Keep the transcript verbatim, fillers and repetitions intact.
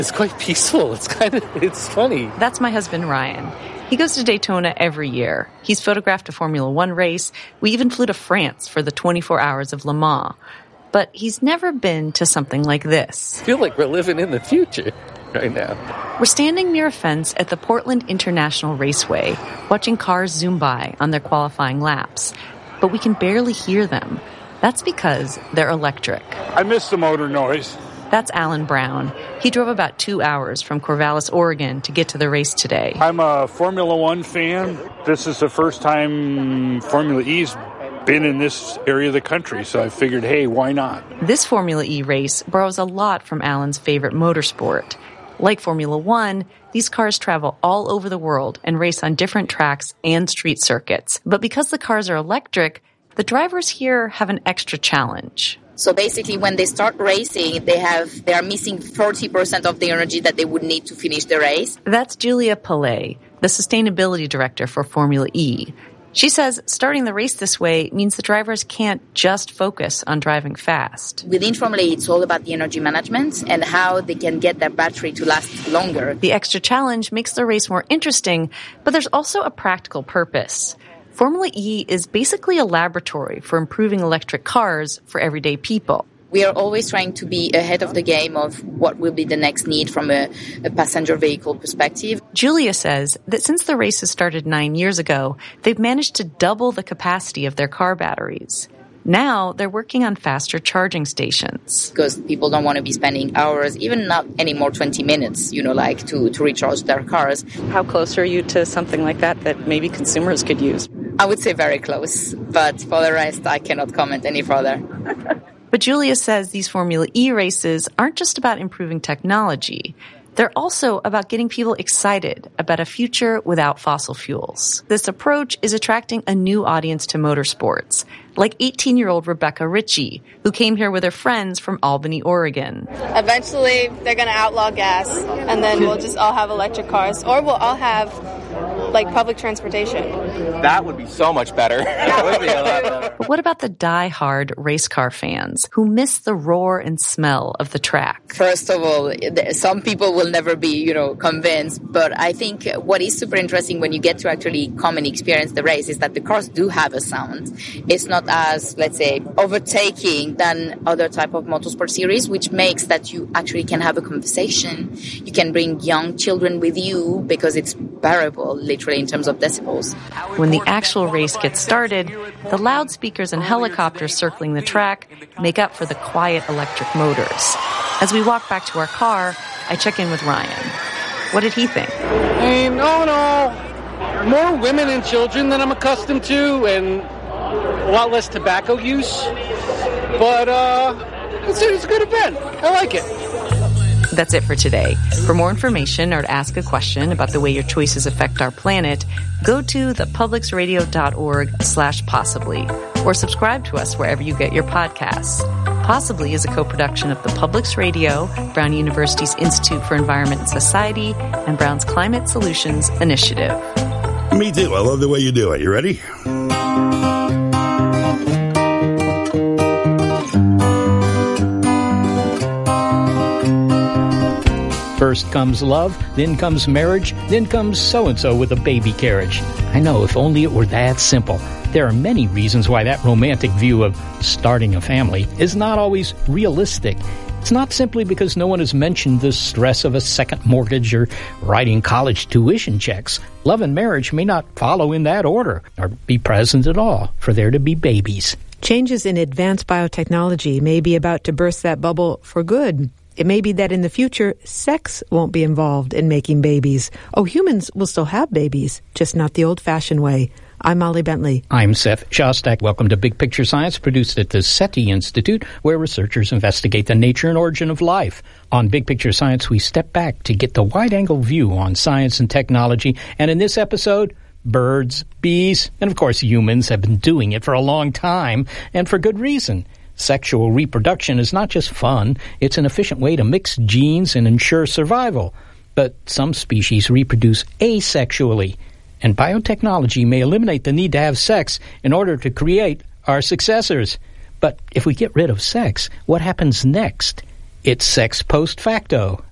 It's quite peaceful. It's kind of, it's funny. That's my husband, Ryan. He goes to Daytona every year. He's photographed a Formula One race. We even flew to France for the twenty-four hours of Le Mans. But he's never been to something like this. I feel like we're living in the future right now. We're standing near a fence at the Portland International Raceway, watching cars zoom by on their qualifying laps. But we can barely hear them. That's because they're electric. I miss the motor noise. That's Alan Brown. He drove about two hours from Corvallis, Oregon to get to the race today. I'm a Formula One fan. This is the first time Formula E's been in this area of the country, so I figured, hey, why not? This Formula E race borrows a lot from Alan's favorite motorsport. Like Formula One, these cars travel all over the world and race on different tracks and street circuits. But because the cars are electric, the drivers here have an extra challenge. So basically, when they start racing, they have they are missing forty percent of the energy that they would need to finish the race. That's Julia Pillay, the sustainability director for Formula E. She says starting the race this way means the drivers can't just focus on driving fast. Within Formula E, it's all about the energy management and how they can get their battery to last longer. The extra challenge makes the race more interesting, but there's also a practical purpose. Formula E is basically a laboratory for improving electric cars for everyday people. We are always trying to be ahead of the game of what will be the next need from a, a passenger vehicle perspective. Julia says that since the races started nine years ago, they've managed to double the capacity of their car batteries. Now they're working on faster charging stations. Because people don't want to be spending hours, even not anymore twenty minutes, you know, like to, to recharge their cars. How close are you to something like that that maybe consumers could use? I would say very close, but for the rest, I cannot comment any further. But Julia says these Formula E races aren't just about improving technology. They're also about getting people excited about a future without fossil fuels. This approach is attracting a new audience to motorsports, like eighteen-year-old Rebecca Ritchie, who came here with her friends from Albany, Oregon. Eventually, they're going to outlaw gas, and then we'll just all have electric cars, or we'll all have, like, public transportation. That would be so much better. That would be a lot better. But what about the die-hard race car fans who miss the roar and smell of the track? First of all, some people will never be, you know, convinced, but I think what is super interesting when you get to actually come and experience the race is that the cars do have a sound. It's not as, let's say, overtaking than other type of motorsport series, which makes that you actually can have a conversation. You can bring young children with you because it's bearable, literally, in terms of decibels. When the actual race gets started, the loudspeakers and helicopters circling the track make up for the quiet electric motors. As we walk back to our car, I check in with Ryan. What did he think? I mean, oh no, more women and children than I'm accustomed to, and a lot less tobacco use. But uh, it's, it's a good event. I like it. That's it for today. For more information or to ask a question about the way your choices affect our planet, go to thepublicsradio.org slash possibly or subscribe to us wherever you get your podcasts. Possibly is a co-production of the Publics Radio, Brown University's Institute for Environment and Society, and Brown's Climate Solutions Initiative. Me too. I love the way you do it. You ready? First comes love, then comes marriage, then comes so-and-so with a baby carriage. I know, if only it were that simple. There are many reasons why that romantic view of starting a family is not always realistic. It's not simply because no one has mentioned the stress of a second mortgage or writing college tuition checks. Love and marriage may not follow in that order or be present at all for there to be babies. Changes in advanced biotechnology may be about to burst that bubble for good. It may be that in the future, sex won't be involved in making babies. Oh, humans will still have babies, just not the old-fashioned way. I'm Molly Bentley. I'm Seth Shostak. Welcome to Big Picture Science, produced at the SETI Institute, where researchers investigate the nature and origin of life. On Big Picture Science, we step back to get the wide-angle view on science and technology. And in this episode, birds, bees, and of course humans have been doing it for a long time, and for good reason. Sexual reproduction is not just fun, it's an efficient way to mix genes and ensure survival. But some species reproduce asexually, and biotechnology may eliminate the need to have sex in order to create our successors. But if we get rid of sex, what happens next? It's sex post facto.